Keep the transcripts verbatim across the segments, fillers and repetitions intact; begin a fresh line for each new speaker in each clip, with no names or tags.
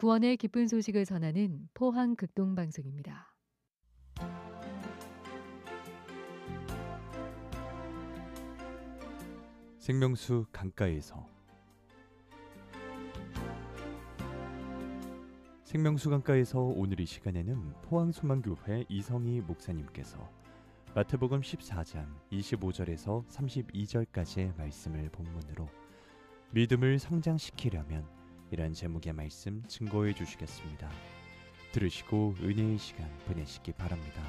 구원의 기쁜 소식을 전하는 포항 극동 방송입니다.
생명수 강가에서 생명수 강가에서 오늘 이 시간에는 포항소망교회 이성희 목사님께서 마태복음 십사 장 이십오 절에서 삼십이 절까지의 말씀을 본문으로 믿음을 성장시키려면 이란 제목의 말씀 증거해 주시겠습니다. 들으시고 은혜의 시간 보내시기 바랍니다.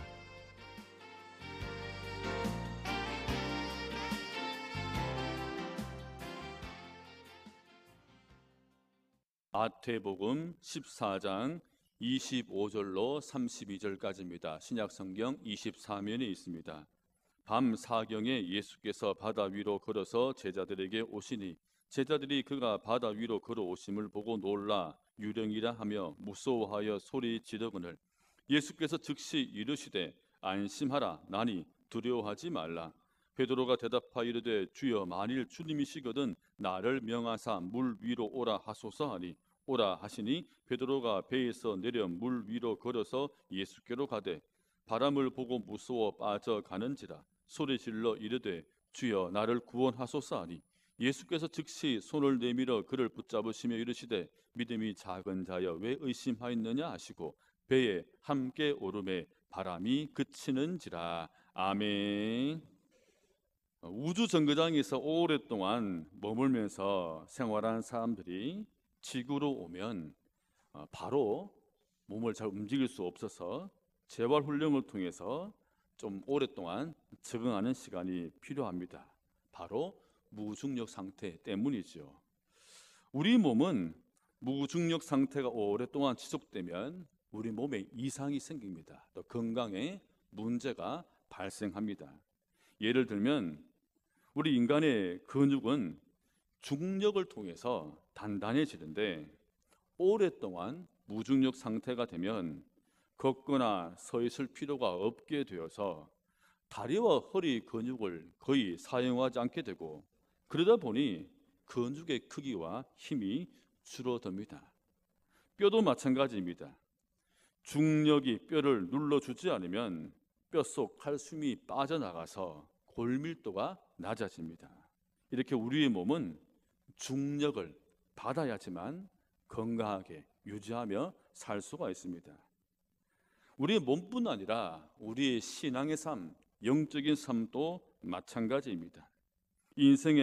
마태복음 십사 장 이십오 절로 삼십이 절까지입니다. 신약성경 이십사 면에 있습니다. 밤 사경에 예수께서 바다 위로 걸어서 제자들에게 오시니 제자들이 그가 바다 위로 걸어오심을 보고 놀라 유령이라 하며 무서워하여 소리 지르거늘 예수께서 즉시 이르시되 안심하라 나니 두려워하지 말라. 베드로가 대답하여 이르되 주여 만일 주님이시거든 나를 명하사 물 위로 오라 하소서 하니 오라 하시니 베드로가 배에서 내려 물 위로 걸어서 예수께로 가되 바람을 보고 무서워 빠져가는지라 소리질러 이르되 주여 나를 구원하소서 하니 예수께서 즉시 손을 내밀어 그를 붙잡으시며 이르시되 믿음이 작은 자여 왜 의심하였느냐 하시고 배에 함께 오르매 바람이 그치는지라. 아멘. 우주 정거장에서 오랫동안 머물면서 생활한 사람들이 지구로 오면 바로 몸을 잘 움직일 수 없어서 재활 훈련을 통해서 좀 오랫동안 적응하는 시간이 필요합니다. 바로 무중력 상태 때문이죠. 우리 몸은 무중력 상태가 오랫동안 지속되면 우리 몸에 이상이 생깁니다. 또 건강에 문제가 발생합니다. 예를 들면 우리 인간의 근육은 중력을 통해서 단단해지는데 오랫동안 무중력 상태가 되면 걷거나 서 있을 필요가 없게 되어서 다리와 허리 근육을 거의 사용하지 않게 되고 그러다 보니 근육의 크기와 힘이 줄어듭니다. 뼈도 마찬가지입니다. 중력이 뼈를 눌러주지 않으면 뼛속 칼슘이 빠져나가서 골밀도가 낮아집니다. 이렇게 우리의 몸은 중력을 받아야지만 건강하게 유지하며 살 수가 있습니다. 우리의 몸뿐 아니라 우리의 신앙의 삶, 영적인 삶도 마찬가지입니다. 인생의